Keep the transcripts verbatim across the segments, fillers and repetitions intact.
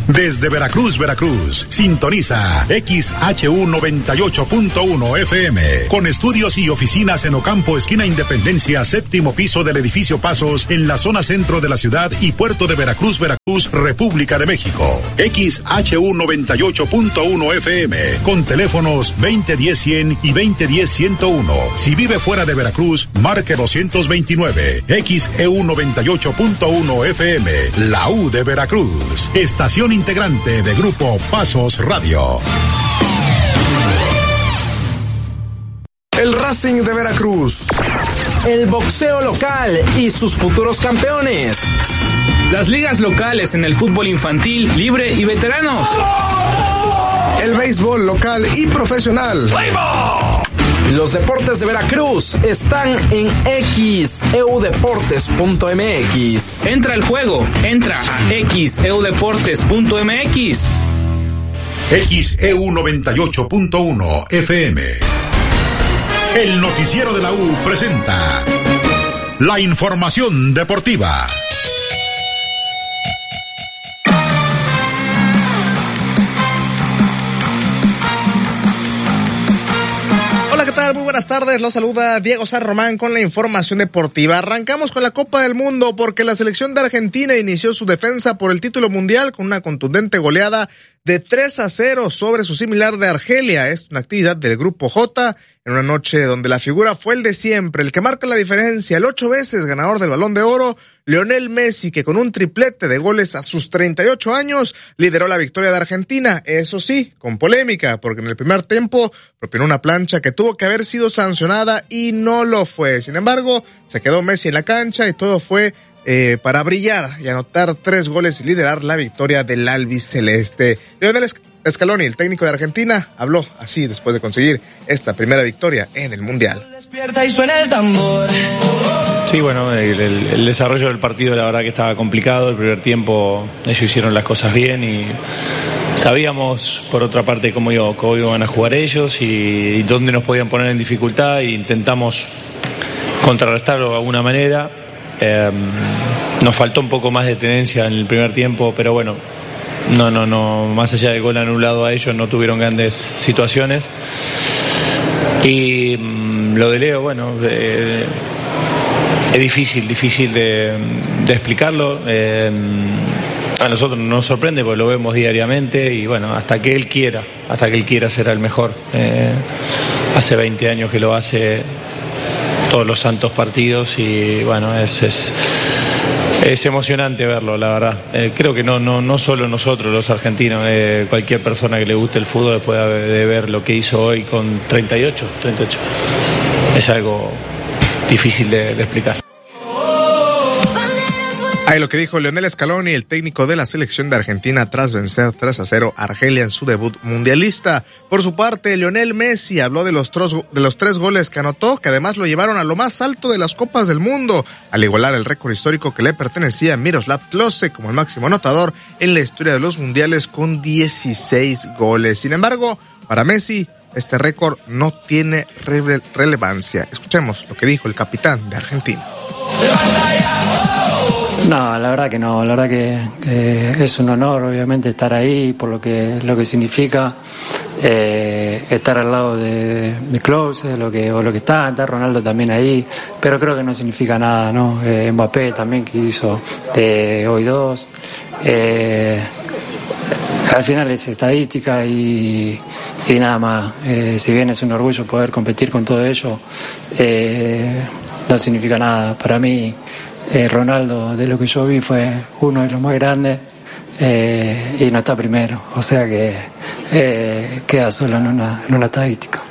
Desde Veracruz, Veracruz, sintoniza X H U noventa y ocho punto uno F M, con estudios y oficinas en Ocampo, esquina Independencia, séptimo piso del edificio Pasos, en la zona centro de la ciudad y puerto de Veracruz, Veracruz, República de México. X H U noventa y ocho punto uno F M, con teléfonos veinte diez cien y veinte diez ciento uno. Si vive fuera de Veracruz, marque doscientos veintinueve. X E U noventa y ocho punto uno F M, la U de Veracruz. Estación integrante de Grupo Pasos Radio. El Racing de Veracruz. El boxeo local y sus futuros campeones. Las ligas locales en el fútbol infantil, libre y veteranos. El béisbol local y profesional. Los deportes de Veracruz están en x e u deportes punto m x. Entra al juego, entra a x e u deportes punto m x. X E U noventa y ocho punto uno F M. El noticiero de la U presenta la información deportiva. Muy buenas tardes, los saluda Diego San Román con la información deportiva. Arrancamos con la Copa del Mundo porque la selección de Argentina inició su defensa por el título mundial con una contundente goleada de tres a cero sobre su similar de Argelia. Es una actividad del Grupo J en una noche donde la figura fue el de siempre, el que marca la diferencia, el ocho veces ganador del Balón de Oro, Lionel Messi, que con un triplete de goles a sus treinta y ocho años lideró la victoria de Argentina, eso sí, con polémica, porque en el primer tiempo propinó una plancha que tuvo que haber sido sancionada y no lo fue. Sin embargo, se quedó Messi en la cancha y todo fue eh, para brillar y anotar tres goles y liderar la victoria del albiceleste. Lionel Scaloni, el técnico de Argentina, habló así después de conseguir esta primera victoria en el Mundial. Despierta y suena el tambor. Sí, bueno, el, el, el desarrollo del partido la verdad que estaba complicado. El primer tiempo ellos hicieron las cosas bien y sabíamos por otra parte cómo, iba, cómo iban a jugar ellos y, y dónde nos podían poner en dificultad, e intentamos contrarrestarlo de alguna manera. Eh, nos faltó un poco más de tenencia en el primer tiempo, pero bueno, no, no, no, más allá del gol anulado a ellos no tuvieron grandes situaciones. Y mmm, lo de Leo, bueno, eh, es difícil, difícil de, de explicarlo. Eh, a nosotros nos sorprende porque lo vemos diariamente y bueno, hasta que él quiera, hasta que él quiera será el mejor. Eh, hace veinte años que lo hace todos los santos partidos y bueno, es, es, es emocionante verlo, la verdad. Eh, creo que no, no, no solo nosotros los argentinos, eh, cualquier persona que le guste el fútbol después de, de ver lo que hizo hoy con treinta y ocho, treinta y ocho. Es algo difícil de, de explicar. Ahí lo que dijo Lionel Scaloni, el técnico de la selección de Argentina, tras vencer tres a cero a Argelia en su debut mundialista. Por su parte, Lionel Messi habló de los, tros, de los tres goles que anotó, que además lo llevaron a lo más alto de las Copas del Mundo, al igualar el récord histórico que le pertenecía a Miroslav Klose como el máximo anotador en la historia de los mundiales con dieciséis goles. Sin embargo, para Messi, este récord no tiene re- relevancia. Escuchemos lo que dijo el capitán de Argentina. No, la verdad que no, la verdad que, que es un honor obviamente estar ahí por lo que lo que significa eh, estar al lado de, de Klose, lo que o lo que está, está Ronaldo también ahí, pero creo que no significa nada, ¿no? Eh, Mbappé también que hizo eh, hoy dos, eh, al final es estadística y, y nada más. Eh, si bien es un orgullo poder competir con todo ello, eh, no significa nada para mí. Eh, Ronaldo, de lo que yo vi, fue uno de los más grandes eh, y no está primero, o sea que eh, queda solo en una, en una estadística.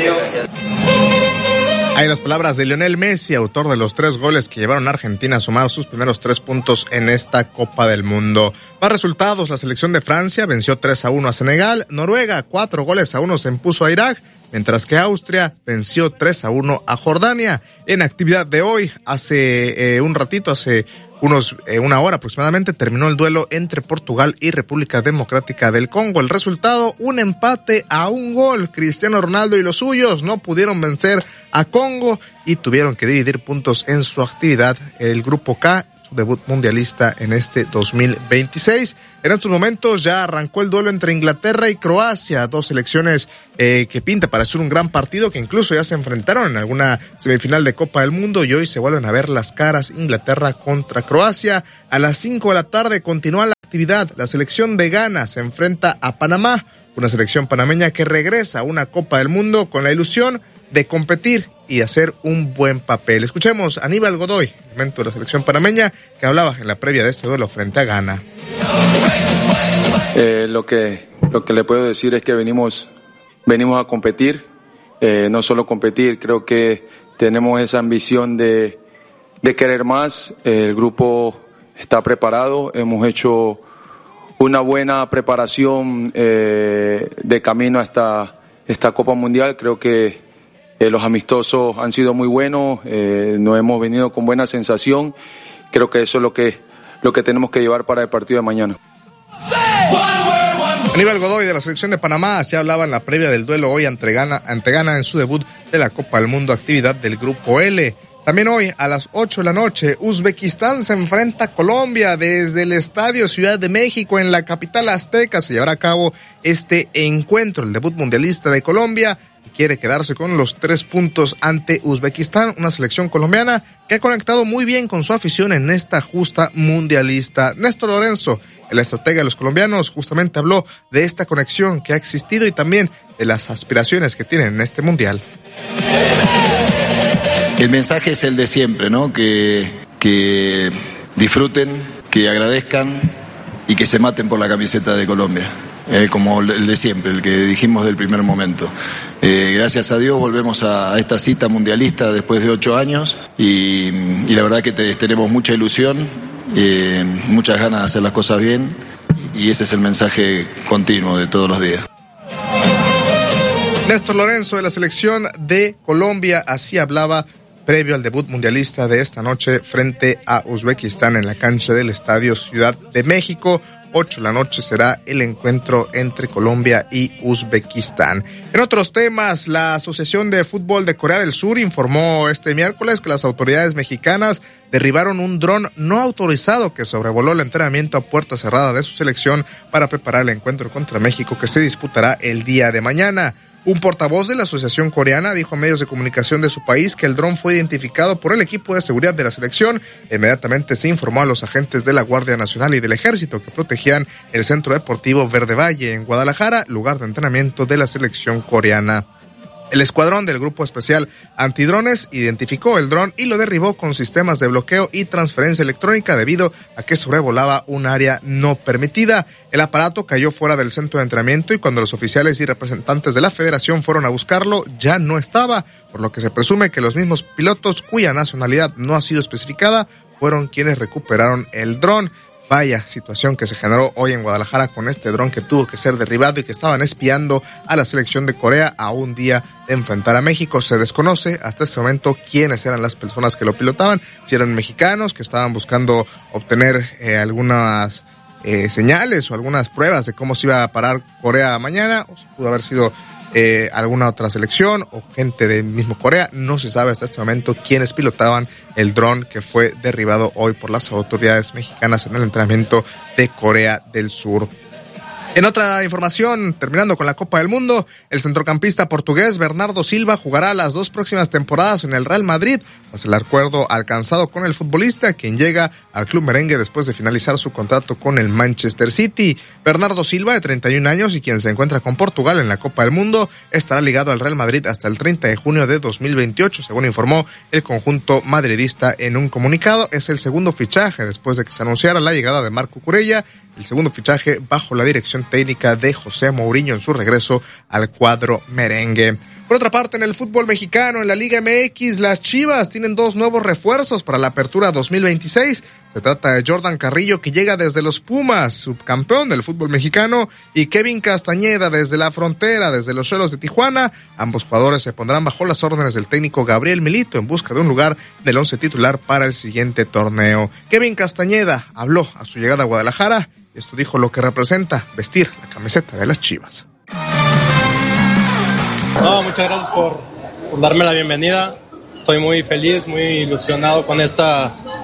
Hay las palabras de Lionel Messi, autor de los tres goles que llevaron a Argentina a sumar sus primeros tres puntos en esta Copa del Mundo. Más resultados: la selección de Francia venció tres a uno a Senegal, Noruega cuatro goles a uno se impuso a Irak, mientras que Austria venció tres a uno a Jordania. En actividad de hoy, hace eh, un ratito, hace unos eh, una hora aproximadamente, terminó el duelo entre Portugal y República Democrática del Congo. El resultado, un empate a un gol. Cristiano Ronaldo y los suyos no pudieron vencer a Congo y tuvieron que dividir puntos en su actividad. El grupo K, su debut mundialista en este dos mil veintiséis. En estos momentos ya arrancó el duelo entre Inglaterra y Croacia, dos selecciones eh, que pinta para ser un gran partido, que incluso ya se enfrentaron en alguna semifinal de Copa del Mundo y hoy se vuelven a ver las caras. Inglaterra contra Croacia. A las cinco de la tarde continúa la actividad. La selección de Ghana se enfrenta a Panamá, una selección panameña que regresa a una Copa del Mundo con la ilusión de competir y hacer un buen papel. Escuchemos a Aníbal Godoy, elemento de la selección panameña, que hablaba en la previa de este duelo frente a Ghana. Eh, lo que lo que le puedo decir es que venimos venimos a competir, eh, no solo competir, creo que tenemos esa ambición de, de querer más. El grupo está preparado, hemos hecho una buena preparación eh, de camino a esta, esta Copa Mundial. Creo que eh, los amistosos han sido muy buenos, eh, nos hemos venido con buena sensación. Creo que eso es lo que, lo que tenemos que llevar para el partido de mañana. Aníbal Godoy de la selección de Panamá se hablaba en la previa del duelo hoy ante Ghana, ante Ghana en su debut de la Copa del Mundo, actividad del Grupo L. También hoy a las ocho de la noche, Uzbekistán se enfrenta a Colombia desde el Estadio Ciudad de México en la capital azteca. Se llevará a cabo este encuentro, el debut mundialista de Colombia, que quiere quedarse con los tres puntos ante Uzbekistán, una selección colombiana que ha conectado muy bien con su afición en esta justa mundialista. Néstor Lorenzo, el estratega de los colombianos, justamente habló de esta conexión que ha existido y también de las aspiraciones que tienen en este mundial. El mensaje es el de siempre, ¿no? Que, que disfruten, que agradezcan y que se maten por la camiseta de Colombia. Eh, como el de siempre, el que dijimos del primer momento. Eh, gracias a Dios volvemos a esta cita mundialista después de ocho años y, y la verdad que te, tenemos mucha ilusión, eh, muchas ganas de hacer las cosas bien y ese es el mensaje continuo de todos los días. Néstor Lorenzo de la selección de Colombia, así hablaba previo al debut mundialista de esta noche frente a Uzbekistán en la cancha del Estadio Ciudad de México. ocho de la noche será el encuentro entre Colombia y Uzbekistán. En otros temas, la Asociación de Fútbol de Corea del Sur informó este miércoles que las autoridades mexicanas derribaron un dron no autorizado que sobrevoló el entrenamiento a puerta cerrada de su selección para preparar el encuentro contra México que se disputará el día de mañana. Un portavoz de la Asociación Coreana dijo a medios de comunicación de su país que el dron fue identificado por el equipo de seguridad de la selección. Inmediatamente se informó a los agentes de la Guardia Nacional y del Ejército que protegían el Centro Deportivo Verde Valle en Guadalajara, lugar de entrenamiento de la selección coreana. El escuadrón del Grupo Especial Antidrones identificó el dron y lo derribó con sistemas de bloqueo y transferencia electrónica debido a que sobrevolaba un área no permitida. El aparato cayó fuera del centro de entrenamiento y cuando los oficiales y representantes de la federación fueron a buscarlo ya no estaba, por lo que se presume que los mismos pilotos cuya nacionalidad no ha sido especificada fueron quienes recuperaron el dron. Vaya situación que se generó hoy en Guadalajara con este dron que tuvo que ser derribado y que estaban espiando a la selección de Corea a un día de enfrentar a México. Se desconoce hasta este momento quiénes eran las personas que lo pilotaban, si eran mexicanos que estaban buscando obtener eh, algunas eh, señales o algunas pruebas de cómo se iba a parar Corea mañana, o si pudo haber sido Eh, alguna otra selección o gente del mismo Corea. No se sabe hasta este momento quiénes pilotaban el dron que fue derribado hoy por las autoridades mexicanas en el entrenamiento de Corea del Sur. En otra información, terminando con la Copa del Mundo, el centrocampista portugués Bernardo Silva jugará las dos próximas temporadas en el Real Madrid, tras el acuerdo alcanzado con el futbolista, quien llega al club merengue después de finalizar su contrato con el Manchester City. Bernardo Silva, de treinta y un años y quien se encuentra con Portugal en la Copa del Mundo, estará ligado al Real Madrid hasta el treinta de junio de dos mil veintiocho, según informó el conjunto madridista en un comunicado. Es el segundo fichaje después de que se anunciara la llegada de Marco Curella, el segundo fichaje bajo la dirección técnica de José Mourinho en su regreso al cuadro merengue. Por otra parte, en el fútbol mexicano, en la Liga M X, las Chivas tienen dos nuevos refuerzos para la apertura dos mil veintiséis. Se trata de Jordan Carrillo, que llega desde los Pumas, subcampeón del fútbol mexicano, y Kevin Castañeda desde la frontera, desde los Xolos de Tijuana. Ambos jugadores se pondrán bajo las órdenes del técnico Gabriel Milito en busca de un lugar del once titular para el siguiente torneo. Kevin Castañeda habló a su llegada a Guadalajara y esto dijo lo que representa vestir la camiseta de las Chivas. No, muchas gracias por, por darme la bienvenida. Estoy muy feliz, muy ilusionado con esta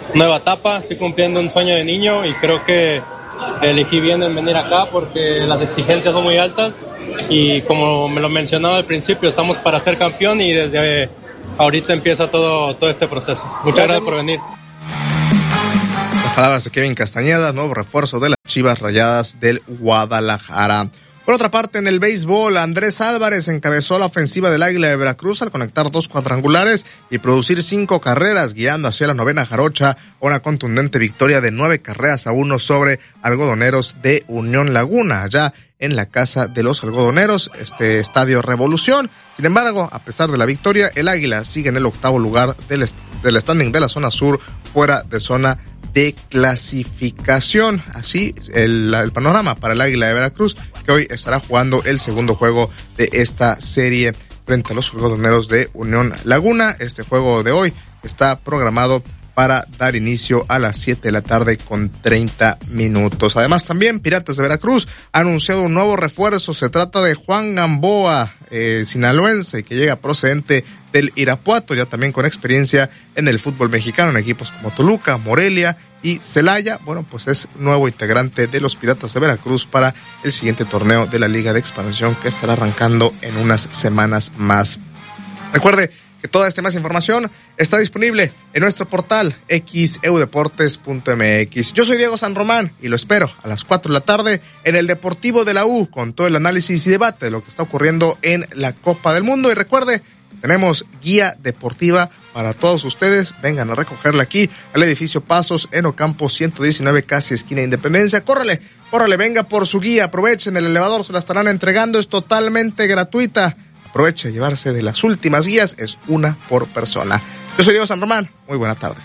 nueva etapa, estoy cumpliendo un sueño de niño y creo que elegí bien en venir acá porque las exigencias son muy altas y como me lo mencionaba al principio, estamos para ser campeón y desde ahorita empieza todo, todo este proceso. Muchas gracias por venir. Las palabras de Kevin Castañeda, nuevo refuerzo de las Chivas Rayadas del Guadalajara. Por otra parte, en el béisbol, Andrés Álvarez encabezó la ofensiva del Águila de Veracruz al conectar dos cuadrangulares y producir cinco carreras, guiando hacia la novena jarocha una contundente victoria de nueve carreras a uno sobre Algodoneros de Unión Laguna, allá en la casa de los Algodoneros, este Estadio Revolución. Sin embargo, a pesar de la victoria, el Águila sigue en el octavo lugar del, est- del standing de la zona sur, fuera de zona de clasificación. Así el, el panorama para el Águila de Veracruz, que hoy estará jugando el segundo juego de esta serie frente a los Algodoneros de Unión Laguna. Este juego de hoy está programado para dar inicio a las siete de la tarde con treinta minutos. Además, también Piratas de Veracruz ha anunciado un nuevo refuerzo. Se trata de Juan Gamboa, eh, sinaloense, que llega procedente del Irapuato, ya también con experiencia en el fútbol mexicano, en equipos como Toluca, Morelia y Celaya. Bueno, pues es nuevo integrante de los Piratas de Veracruz para el siguiente torneo de la Liga de Expansión, que estará arrancando en unas semanas más. Recuerde que toda esta más información está disponible en nuestro portal equis e u deportes punto eme equis. Yo soy Diego San Román y lo espero a las cuatro de la tarde en el Deportivo de la U con todo el análisis y debate de lo que está ocurriendo en la Copa del Mundo. Y recuerde, tenemos guía deportiva para todos ustedes. Vengan a recogerla aquí al edificio Pasos en Ocampo ciento diecinueve, casi esquina Independencia. Córrale, córrale, venga por su guía. Aprovechen, el elevador se la estarán entregando, es totalmente gratuita. Aproveche a llevarse de las últimas guías, es una por persona. Yo soy Diego San Román, muy buena tarde.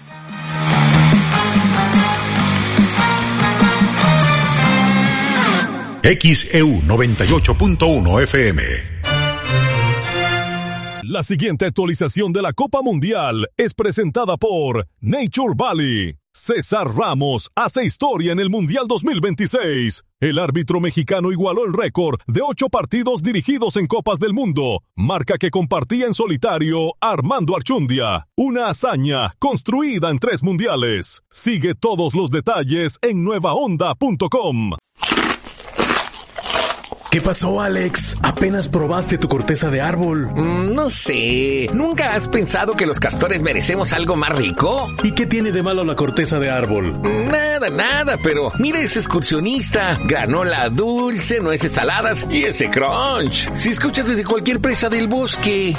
X E U noventa y ocho punto uno F M. La siguiente actualización de la Copa Mundial es presentada por Nature Valley. César Ramos hace historia en el Mundial dos mil veintiséis. El árbitro mexicano igualó el récord de ocho partidos dirigidos en Copas del Mundo, marca que compartía en solitario Armando Archundia. Una hazaña construida en tres mundiales. Sigue todos los detalles en nueva onda punto com. ¿Qué pasó, Alex? ¿Apenas probaste tu corteza de árbol? Mm, no sé. ¿Nunca has pensado que los castores merecemos algo más rico? ¿Y qué tiene de malo la corteza de árbol? Nada, nada, pero mira ese excursionista. Granola dulce, nueces saladas y ese crunch. Si escuchas desde cualquier presa del bosque.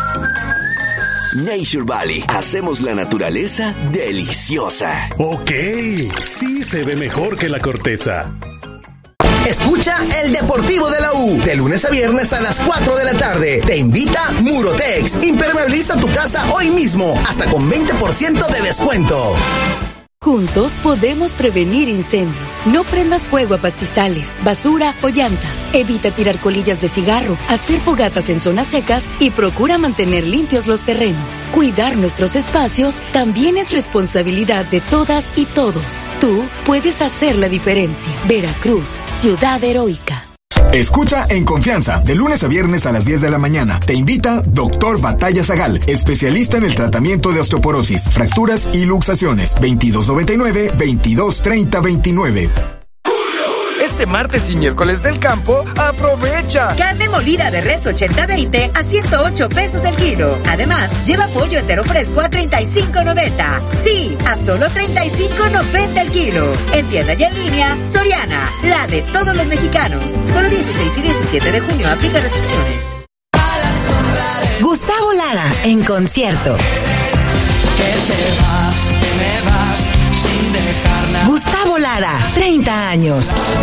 Nature Valley. Hacemos la naturaleza deliciosa. Ok, sí se ve mejor que la corteza. Escucha el Deportivo de la U, de lunes a viernes a las cuatro de la tarde. Te invita Murotex. Impermeabiliza tu casa hoy mismo, hasta con veinte por ciento de descuento. Juntos podemos prevenir incendios. No prendas fuego a pastizales, basura o llantas. Evita tirar colillas de cigarro, hacer fogatas en zonas secas y procura mantener limpios los terrenos. Cuidar nuestros espacios también es responsabilidad de todas y todos. Tú puedes hacer la diferencia. Veracruz, ciudad heroica. Escucha en confianza, de lunes a viernes a las diez de la mañana. Te invita Doctor Batalla Zagal, especialista en el tratamiento de osteoporosis, fracturas y luxaciones. veintidós noventa y nueve, veintidós treinta veintinueve. Este martes y miércoles del campo, aprovecha. Carne molida de res ochenta veinte a ciento ocho pesos el kilo. Además, lleva pollo entero fresco a treinta y cinco noventa. Sí, a solo treinta y cinco noventa el kilo. En tienda y en línea, Soriana, la de todos los mexicanos. Solo dieciséis y diecisiete de junio, aplica restricciones. Gustavo Lara, en concierto. Que te vas, que me vas, sin dejar nada. Gustavo Lara, treinta años.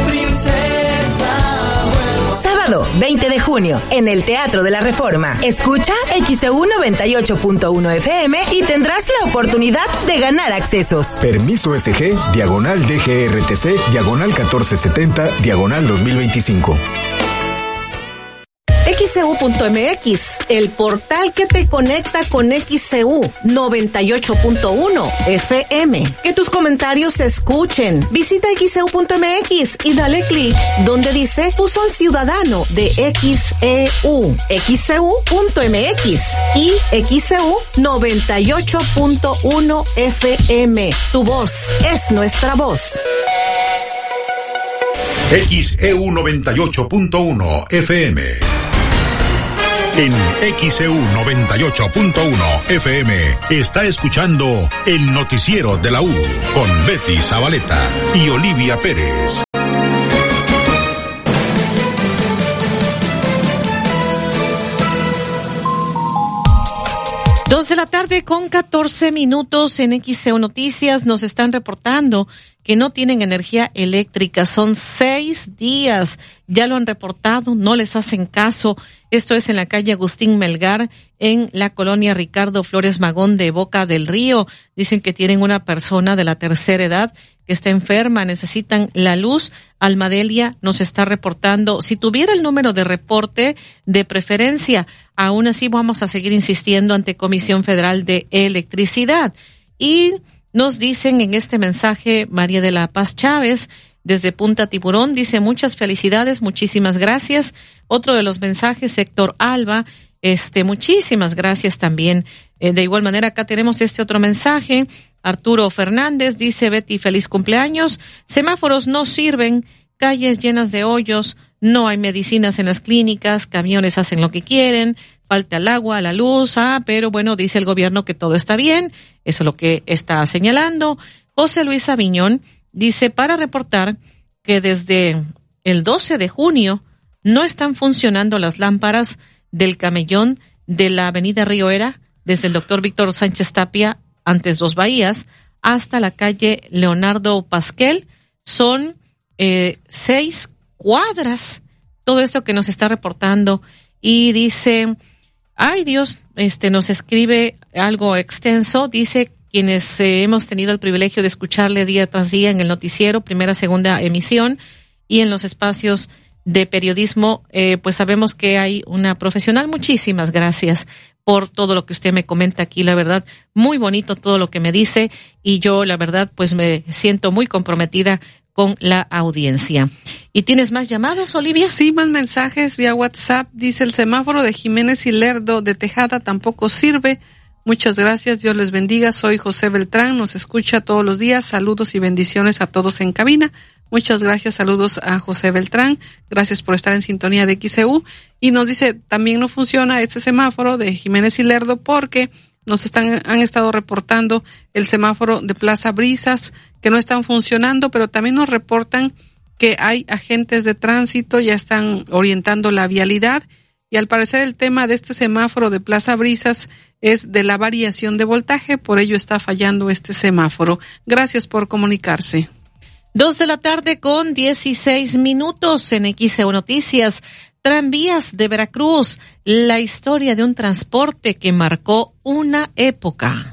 Sábado, veinte de junio, en el Teatro de la Reforma. Escucha X E U noventa y ocho punto uno F M y tendrás la oportunidad de ganar accesos. Permiso S G, diagonal D G R T C, diagonal catorce setenta, diagonal dos mil veinticinco. X C U punto M X, el portal que te conecta con X C U noventa y ocho punto uno F M. Que tus comentarios se escuchen. Visita X C U punto M X y dale clic donde dice Buzón Ciudadano de X E U, X C U punto M X y X C U noventa y ocho punto uno F M. Tu voz es nuestra voz. X E U noventa y ocho punto uno F M. En X E U noventa y ocho punto uno F M está escuchando el noticiero de la U con Betty Zabaleta y Olivia Pérez. Dos de la tarde con catorce minutos en X C U Noticias. Nos están reportando que no tienen energía eléctrica. Son seis días. Ya lo han reportado, no les hacen caso. Esto es en la calle Agustín Melgar, en la colonia Ricardo Flores Magón de Boca del Río. Dicen que tienen una persona de la tercera edad que está enferma, necesitan la luz. Almadelia nos está reportando. Si tuviera el número de reporte de preferencia, aún así vamos a seguir insistiendo ante Comisión Federal de Electricidad. Y nos dicen en este mensaje María de la Paz Chávez, desde Punta Tiburón, dice muchas felicidades, muchísimas gracias. Otro de los mensajes, Héctor Alba, este, muchísimas gracias también. Eh, de igual manera, acá tenemos este otro mensaje. Arturo Fernández dice, Betty, feliz cumpleaños. Semáforos no sirven, calles llenas de hoyos, no hay medicinas en las clínicas, camiones hacen lo que quieren, falta el agua, la luz, ah, pero bueno, dice el gobierno que todo está bien, eso es lo que está señalando. José Luis Aviñón dice, para reportar que desde el doce de junio no están funcionando las lámparas del camellón de la avenida Río Era, desde el doctor Víctor Sánchez Tapia, antes Dos Bahías, hasta la calle Leonardo Pasquel. Son eh, seis cuadras, todo esto que nos está reportando. Y dice, ay Dios, este nos escribe algo extenso, dice, quienes eh, hemos tenido el privilegio de escucharle día tras día en el noticiero, primera, segunda emisión, y en los espacios de periodismo, eh, pues sabemos que hay una profesional. Muchísimas gracias por todo lo que usted me comenta aquí, la verdad, muy bonito todo lo que me dice, y yo, la verdad, pues me siento muy comprometida con la audiencia. ¿Y tienes más llamados, Olivia? Sí, más mensajes vía WhatsApp. Dice, el semáforo de Jiménez y Lerdo de Tejada tampoco sirve. Muchas gracias, Dios les bendiga. Soy José Beltrán, nos escucha todos los días. Saludos y bendiciones a todos en cabina. Muchas gracias, saludos a José Beltrán. Gracias por estar en sintonía de X C U. Y nos dice, también no funciona este semáforo de Jiménez y Lerdo porque nos están, han estado reportando el semáforo de Plaza Brisas, que no están funcionando, pero también nos reportan que hay agentes de tránsito, ya están orientando la vialidad, y al parecer el tema de este semáforo de Plaza Brisas es de la variación de voltaje, por ello está fallando este semáforo. Gracias por comunicarse. Dos de la tarde con dieciséis minutos en X C U Noticias. Tranvías de Veracruz, la historia de un transporte que marcó una época.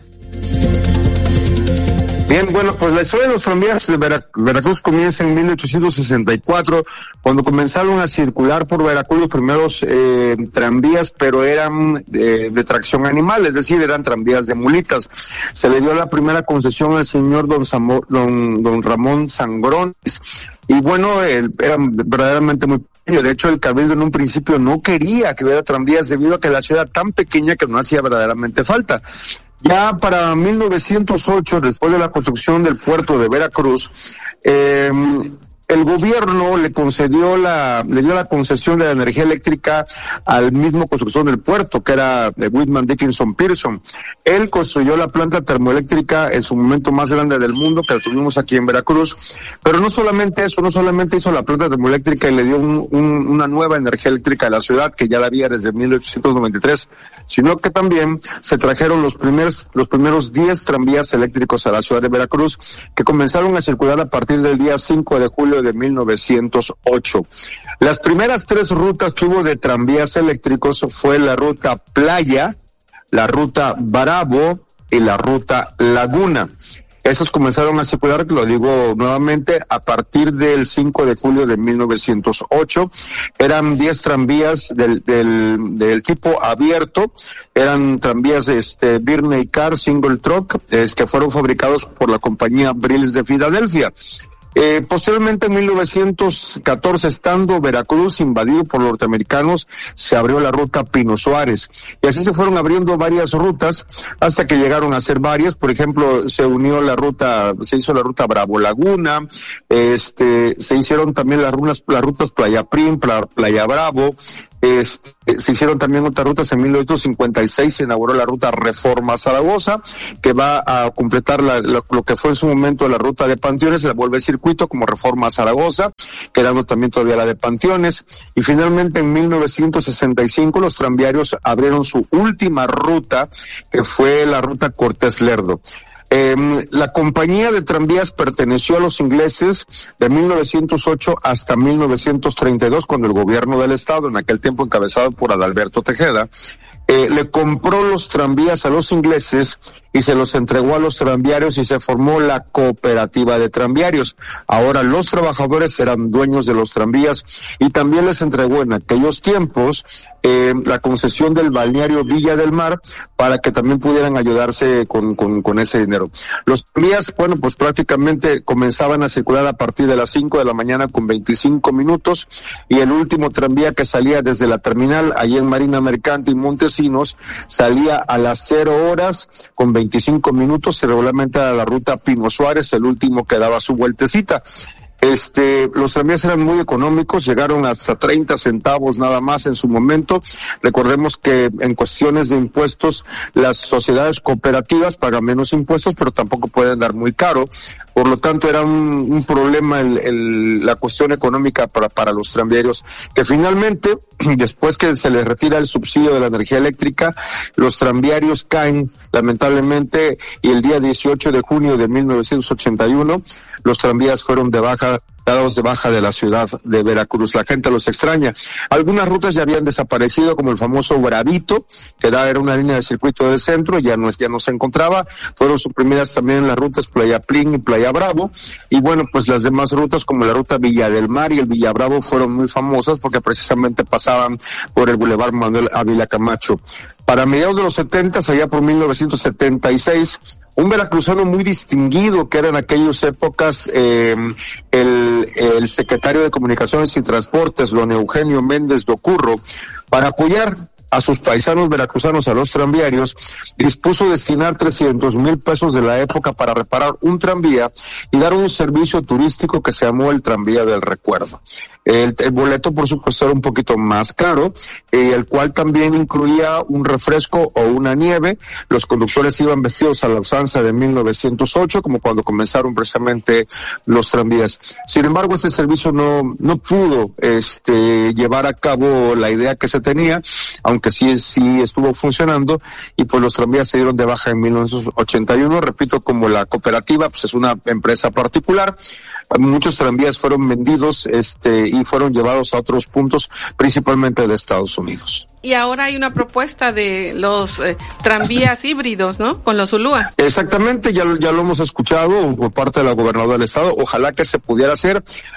Bien, bueno, pues la historia de los tranvías de Vera- Veracruz comienza en mil ochocientos sesenta y cuatro, cuando comenzaron a circular por Veracruz los primeros eh, tranvías, pero eran eh, de tracción animal, es decir, eran tranvías de mulitas. Se le dio la primera concesión al señor don, Samo, don, don Ramón Sangrón, y bueno, él era verdaderamente muy pequeño. De hecho, el Cabildo en un principio no quería que hubiera tranvías debido a que la ciudad era tan pequeña que no hacía verdaderamente falta. Ya para mil novecientos ocho, después de la construcción del puerto de Veracruz, eh, el gobierno le concedió la, le dio la concesión de la energía eléctrica al mismo constructor del puerto, que era de Whitman Dickinson Pearson. Él construyó la planta termoeléctrica en su momento más grande del mundo, que la tuvimos aquí en Veracruz. Pero no solamente eso, no solamente hizo la planta termoeléctrica y le dio un, un, una nueva energía eléctrica a la ciudad, que ya la había desde mil ochocientos noventa y tres, sino que también se trajeron los primeros, los primeros diez tranvías eléctricos a la ciudad de Veracruz, que comenzaron a circular a partir del día cinco de julio de mil novecientos ocho. Las primeras tres rutas que hubo de tranvías eléctricos fue la ruta Playa, la ruta Barabo y la ruta Laguna. Estos comenzaron a circular, lo digo nuevamente, a partir del cinco de julio de mil novecientos ocho. Eran diez tranvías del, del, del tipo abierto, eran tranvías este Birney Car Single Truck, es, que fueron fabricados por la compañía Brills de Filadelfia. Eh, posteriormente, en mil novecientos catorce, estando Veracruz invadido por los norteamericanos, se abrió la ruta Pino Suárez. Y así se fueron abriendo varias rutas hasta que llegaron a ser varias. Por ejemplo, se unió la ruta, se hizo la ruta Bravo Laguna, este, se hicieron también las rutas, las rutas Playa Prim, Playa Bravo. Este, se hicieron también otras rutas. En mil novecientos cincuenta y seis se inauguró la ruta Reforma Zaragoza, que va a completar la, lo, lo que fue en su momento la ruta de Panteones, se la vuelve circuito como Reforma Zaragoza, quedando también todavía la de Panteones. Y finalmente en mil novecientos sesenta y cinco los tranviarios abrieron su última ruta, que fue la ruta Cortés Lerdo. Eh, la compañía de tranvías perteneció a los ingleses de mil novecientos ocho hasta mil novecientos treinta y dos, cuando el gobierno del estado, en aquel tiempo encabezado por Adalberto Tejeda, eh, le compró los tranvías a los ingleses y se los entregó a los tranviarios y se formó la cooperativa de tranviarios. Ahora los trabajadores serán dueños de los tranvías y también les entregó en aquellos tiempos eh, la concesión del balneario Villa del Mar para que también pudieran ayudarse con, con, con ese dinero. Los tranvías, bueno, pues prácticamente comenzaban a circular a partir de las cinco de la mañana con veinticinco minutos y el último tranvía que salía desde la terminal allí en Marina Mercante y Montesinos salía a las cero horas con veinticinco minutos, y regularmente a la ruta Pino Suárez, el último que daba su vueltecita. Este, los tranvías eran muy económicos, llegaron hasta treinta centavos nada más en su momento. Recordemos que en cuestiones de impuestos, las sociedades cooperativas pagan menos impuestos, pero tampoco pueden dar muy caro. Por lo tanto, era un, un problema el, el, la cuestión económica para, para los tranviarios, que finalmente, después que se les retira el subsidio de la energía eléctrica, los tranviarios caen, lamentablemente, y el día dieciocho de junio de mil novecientos ochenta y uno, los tranvías fueron de baja, dados de baja de la ciudad de Veracruz. La gente los extraña. Algunas rutas ya habían desaparecido, como el famoso Bravito, que da, era una línea de circuito del centro, ya no, ya no se encontraba. Fueron suprimidas también las rutas Playa Plin y Playa Bravo. Y bueno, pues las demás rutas, como la ruta Villa del Mar y el Villa Bravo, fueron muy famosas porque precisamente pasaban por el Boulevard Manuel Ávila Camacho. Para mediados de los setentas, allá por mil novecientos setenta y seis, un veracruzano muy distinguido, que era en aquellas épocas eh, el, el secretario de Comunicaciones y Transportes, don Eugenio Méndez Docurro, para apoyar a sus paisanos veracruzanos, a los tranviarios, dispuso destinar trescientos mil pesos de la época para reparar un tranvía y dar un servicio turístico que se llamó el Tranvía del Recuerdo. El, el boleto, por supuesto, era un poquito más caro, eh, el cual también incluía un refresco o una nieve. Los conductores iban vestidos a la usanza de mil novecientos ocho, como cuando comenzaron precisamente los tranvías. Sin embargo, este servicio no, no pudo, este, llevar a cabo la idea que se tenía, aunque sí, sí estuvo funcionando, y pues los tranvías se dieron de baja en mil novecientos ochenta y uno. Repito, como la cooperativa, pues es una empresa particular, muchos tranvías fueron vendidos, este, y fueron llevados a otros puntos, principalmente de Estados Unidos. Y ahora hay una propuesta de los eh, tranvías híbridos, ¿no? Con los Ulúa. Exactamente, ya, ya lo hemos escuchado por parte de la gobernadora del estado. Ojalá que se pudiera hacer.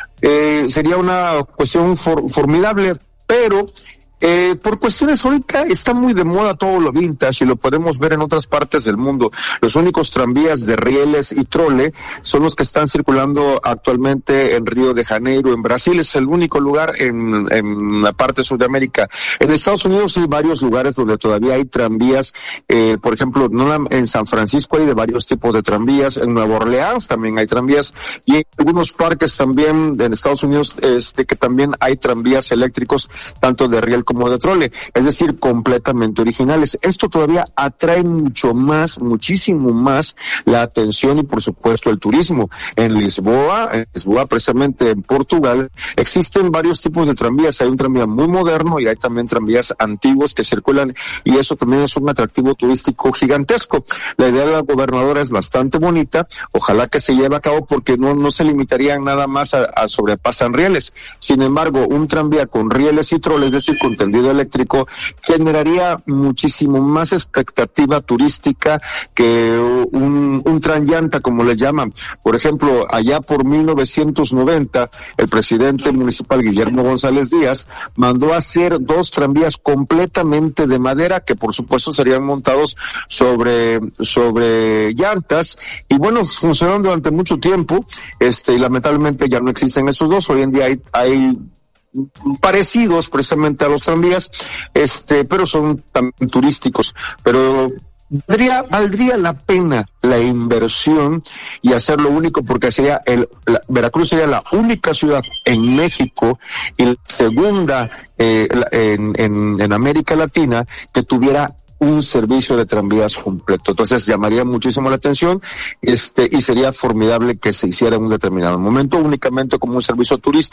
Eh, sería una cuestión for, formidable, pero Eh, por cuestiones ahorita está muy de moda todo lo vintage y lo podemos ver en otras partes del mundo. Los únicos tranvías de rieles y trole son los que están circulando actualmente en Río de Janeiro, en Brasil. Es el único lugar en, en la parte de Sudamérica. En Estados Unidos hay varios lugares donde todavía hay tranvías. Eh, por ejemplo, en San Francisco hay de varios tipos de tranvías. En Nueva Orleans también hay tranvías. Y en algunos parques también en Estados Unidos, este, que también hay tranvías eléctricos, tanto de riel como de trole, es decir, completamente originales. Esto todavía atrae mucho más, muchísimo más la atención y por supuesto el turismo. En Lisboa, en Lisboa precisamente en Portugal, existen varios tipos de tranvías. Hay un tranvía muy moderno y hay también tranvías antiguos que circulan, y eso también es un atractivo turístico gigantesco. La idea de la gobernadora es bastante bonita, ojalá que se lleve a cabo, porque no, no se limitarían nada más a, a sobrepasar rieles. Sin embargo, un tranvía con rieles y troles, es decir, con en tendido eléctrico, generaría muchísimo más expectativa turística que un, un tranllanta, como le llaman. Por ejemplo, allá por mil novecientos noventa, el presidente municipal Guillermo González Díaz mandó a hacer dos tranvías completamente de madera, que por supuesto serían montados sobre, sobre llantas, y bueno, funcionaron durante mucho tiempo, este, y lamentablemente ya no existen esos dos. Hoy en día hay, hay parecidos precisamente a los tranvías, este, pero son también turísticos. Pero valdría, valdría la pena la inversión y hacerlo único, porque sería el, la, Veracruz sería la única ciudad en México y la segunda eh, en, en, en América Latina que tuviera un servicio de tranvías completo. Entonces llamaría muchísimo la atención, este, y sería formidable que se hiciera en un determinado momento únicamente como un servicio turístico.